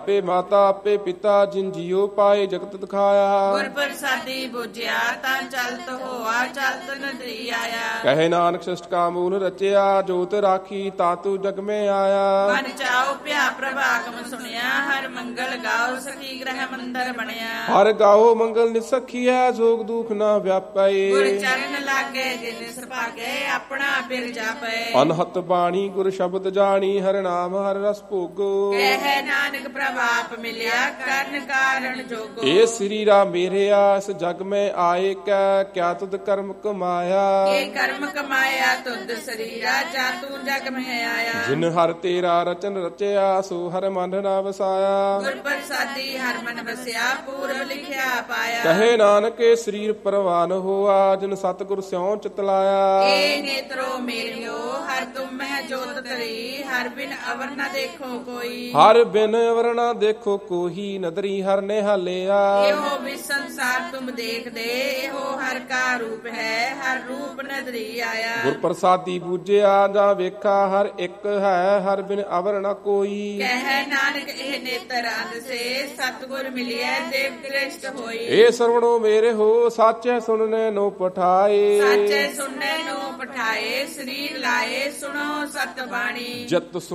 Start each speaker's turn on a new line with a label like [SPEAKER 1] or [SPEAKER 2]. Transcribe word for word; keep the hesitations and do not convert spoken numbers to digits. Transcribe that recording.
[SPEAKER 1] ਆਪੇ ਮਾਤਾ ਆਪੇ ਪਿਤਾ ਜਿਨ ਜੀਉ ਪਾਏ ਜਗਤ ਦਿਖਾਇਆ।
[SPEAKER 2] ਗੁਰ ਪ੍ਰਸਾਦੀ ਬੁਝਿਆ ਤਾਂ ਚਲਤ ਹੋਆ ਚਲਤ ਨਦਰੀ ਆਇਆ।
[SPEAKER 1] ਕਹੇ ਨਾਨਕ ਸ੍ਰਿਸ਼ਟ ਕਾ ਮੂਲ ਰਚਿਆ ਜੋਤ ਰਾਖੀ ਤਾਤੂ ਜਗ ਮੈਂ ਆਇਆ।
[SPEAKER 2] ਮਨ ਚਾਉ ਭਿਆ ਪ੍ਰਭਾਗਮ ਸੁਣਿਆ ਹਰ ਮੰਗਲ ਗਾਉ ਸਖੀ ਗ੍ਰਹਿ ਮੰਦਰ ਬਣਿਆ।
[SPEAKER 1] ਹਰ ਗਾਓ ਮੰਗਲ ਨਿਸਖੀਐ ਜੋਗ ਦੁਖ ਨਾ ਵਿਆਪੈ।
[SPEAKER 2] ਗੁਰ ਚਰਨ ਲਾਗੇ ਜਿਨ ਸੁਭਾਗੇ ਆਪਣਾ ਬਿਰ ਜਾਪੈ।
[SPEAKER 1] ਅਨਹਤ ਬਾਣੀ ਗੁਰ ਸ਼ਬਦ ਜਾਣੀ ਹਰਿ ਨਾਮ ਹਰਿ ਰਸ ਭੋਗੋ।
[SPEAKER 2] ਕਹਿ ਨਾਨਕ ਪ੍ਰਭਾਪ ਮਿਲਿਆ ਕਰਨ ਕਾਰਨ ਜੋਗੋ।
[SPEAKER 1] ਏ ਸ੍ਰੀ ਰਾਮ ਮੇਰਿਆ ਇਸ ਜਗ ਮੈਂ ਆਏ ਕੈ ਕਿਆ ਤੁਧ ਕਰਮ ਕਮਾਇਆ।
[SPEAKER 2] ਇਹ ਕਰਮ ਕਮਾਇਆ ਤੁਧ ਸਰੀਰਾ ਜਾ ਤੂੰ ਜਗ ਮੈਂ ਆਇਆ।
[SPEAKER 1] ਜਿਨ ਹਰ ਤੇਰਾ ਰਚਨ ਰਚਿਆ ਸੋ ਹਰ ਮਨ ਨਾ ਵਸਾਇਆ।
[SPEAKER 2] ਗੁਰ ਪ੍ਰਸਾਦੀ ਹਰ ਮਨ ਵਸਿਆ ਪੂਰਬ ਲਿਖਿਆ ਪਾਇਆ।
[SPEAKER 1] ਕਹੇ ਨਾਨਕ ਇਹ ਸਰੀਰ ਪਰਵਾਨ ਹੋਆ ਜਿਨ ਸਤਿਗੁਰ ਸਿਉ ਚਿਤ ਲਾਇਆ।
[SPEAKER 2] ਏ ਨੇਤਰੋ ਮੇਰਿਓ ਹਰ ਤੁਮ ਹੈ ਜੋਤ ਤਰੀ ਹਰ ਬਿਨ ਅਵਰ ਨ ਦੇਖੋ ਕੋਈ।
[SPEAKER 1] ਹਰ ਬਿਨ ਅਵਰ ਨਾ ਦੇਖੋ ਕੋਹੀ ਨਦਰੀ ਹਰ ਨੇ ਹਾਲਿਆ।
[SPEAKER 2] ਇਹੋ ਵੀ ਸੰਸਾਰ ਤੁਮ ਦੇਖਦੇ ਇਹੋ ਹਰ ਕਾ ਰੂਪ ਹੈ ਹਰ ਰੂਪ ਨਦਰੀ ਆਇਆ।
[SPEAKER 1] ਗੁਰ ਪ੍ਰਸਾਦੀ ਬੂਝਿਆ ਜਾਂ ਵੇਖਾ ਹਰ ਇੱਕ ਹੈ ਹਰ ਬਿਨ ਅਵਰ ਨਾ ਕੋਈ।
[SPEAKER 2] ਕਹਿ ਨਾਨਕ ਇਹ ਨੇਤਰ ਅੰਧ ਸੇ ਸਤਿਗੁਰ ਮਿਲਿਆ ਦੇਵ ਦ੍ਰਿਸ਼ਟ ਹੋਈ।
[SPEAKER 1] ਏ ਸਰਵਣੋ ਮੇਰੇ ਹੋ ਸਾਚੈ ਸੁਣਨੇ ਨੋ ਪਠਾਏ।
[SPEAKER 2] ਸਾਚੇ ਸੁਣਨੇ ਨੂੰ ਪਠਾਏ ਸਰੀਰ ਲਾਏ ਸੁਣੋ ਸਤ ਬਾਣੀ।
[SPEAKER 1] ਜਤ